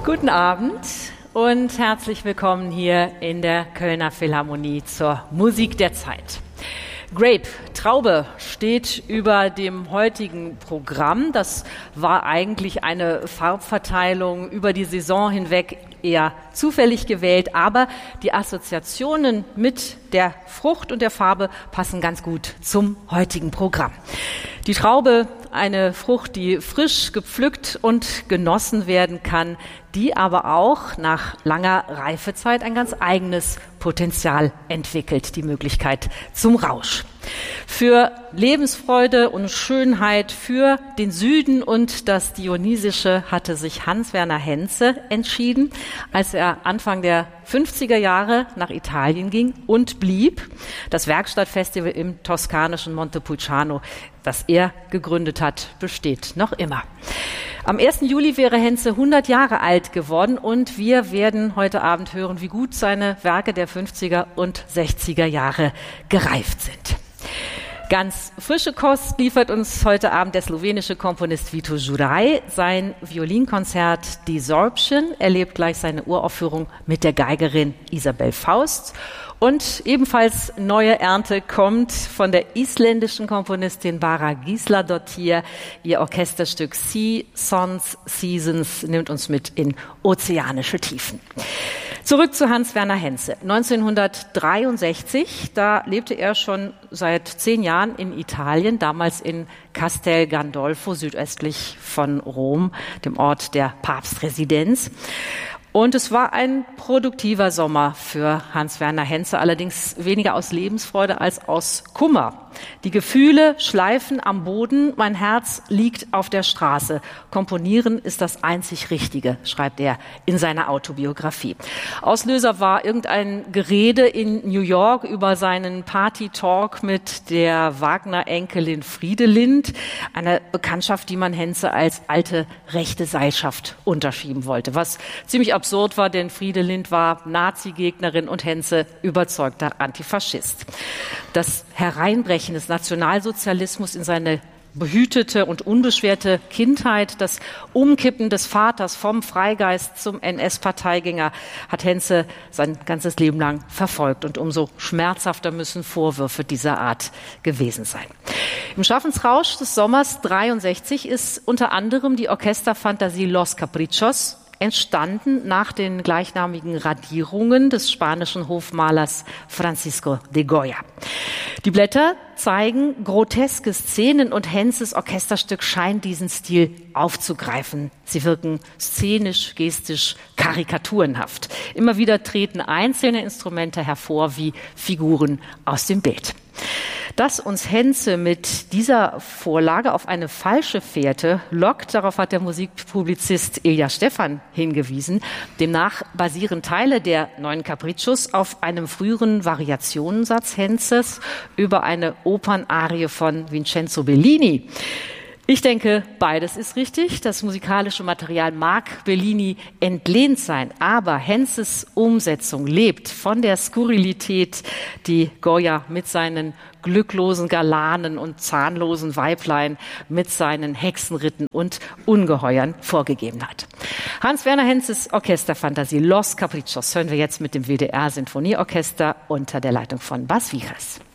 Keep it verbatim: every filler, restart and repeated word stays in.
Guten Abend und herzlich willkommen hier in der Kölner Philharmonie zur Musik der Zeit. Grape, Traube, steht über dem heutigen Programm. Das war eigentlich eine Farbverteilung über die Saison hinweg eher zufällig gewählt, aber die Assoziationen mit der Frucht und der Farbe passen ganz gut zum heutigen Programm. Die Traube, eine Frucht, die frisch gepflückt und genossen werden kann, die aber auch nach langer Reifezeit ein ganz eigenes Potenzial entwickelt, die Möglichkeit zum Rausch. Für Lebensfreude und Schönheit, für den Süden und das Dionysische hatte sich Hans-Werner Henze entschieden, als er Anfang der fünfziger Jahre nach Italien ging und blieb. Das Werkstattfestival im toskanischen Montepulciano, das er gegründet hat, besteht noch immer. Am ersten Juli wäre Henze hundert Jahre alt geworden und wir werden heute Abend hören, wie gut seine Werke der fünfziger und sechziger Jahre gereift sind. Ganz frische Kost liefert uns heute Abend der slowenische Komponist Vito Juraj. Sein Violinkonzert Desorption erlebt gleich seine Uraufführung mit der Geigerin Isabel Faust. Und ebenfalls neue Ernte kommt von der isländischen Komponistin Bara Gísladóttir. Ihr Orchesterstück Sea, Sons, Seasons nimmt uns mit in ozeanische Tiefen. Zurück zu Hans-Werner Henze. neunzehnhundertdreiundsechzig, da lebte er schon seit zehn Jahren in Italien, damals in Castel Gandolfo, südöstlich von Rom, dem Ort der Papstresidenz. Und es war ein produktiver Sommer für Hans-Werner Henze, allerdings weniger aus Lebensfreude als aus Kummer. Die Gefühle schleifen am Boden, mein Herz liegt auf der Straße. Komponieren ist das einzig Richtige, schreibt er in seiner Autobiografie. Auslöser war irgendein Gerede in New York über seinen Party-Talk mit der Wagner-Enkelin Friedelind, eine Bekanntschaft, die man Henze als alte rechte Seilschaft unterschieben wollte, was ziemlich absurd war, denn Friedelind war Nazi-Gegnerin und Henze überzeugter Antifaschist. Das Hereinbrechen des Nationalsozialismus in seine behütete und unbeschwerte Kindheit, das Umkippen des Vaters vom Freigeist zum N S-Parteigänger hat Henze sein ganzes Leben lang verfolgt. Und umso schmerzhafter müssen Vorwürfe dieser Art gewesen sein. Im Schaffensrausch des Sommers dreiundsechzig ist unter anderem die Orchesterfantasie Los Caprichos entstanden nach den gleichnamigen Radierungen des spanischen Hofmalers Francisco de Goya. Die Blätter zeigen groteske Szenen und Henzes Orchesterstück scheint diesen Stil aufzugreifen. Sie wirken szenisch, gestisch, karikaturenhaft. Immer wieder treten einzelne Instrumente hervor wie Figuren aus dem Bild. Dass uns Henze mit dieser Vorlage auf eine falsche Fährte lockt, darauf hat der Musikpublizist Ilja Stephan hingewiesen. Demnach basieren Teile der neuen Capriccios auf einem früheren Variationensatz Henzes über eine Opernarie von Vincenzo Bellini. Ich denke, beides ist richtig. Das musikalische Material mag Bellini entlehnt sein, aber Henzes Umsetzung lebt von der Skurrilität, die Goya mit seinen glücklosen Galanen und zahnlosen Weiblein, mit seinen Hexenritten und Ungeheuern vorgegeben hat. Hans-Werner Henzes Orchesterfantasie Los Caprichos hören wir jetzt mit dem W D R Sinfonieorchester unter der Leitung von Bas Vives.